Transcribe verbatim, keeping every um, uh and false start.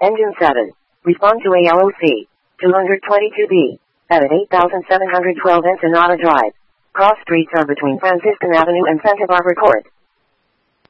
Engine seven. Respond to A L O C. two twenty-two B. At eight thousand seven hundred twelve Ensenada Drive. Cross streets are between Franciscan Avenue and Santa Barbara Court.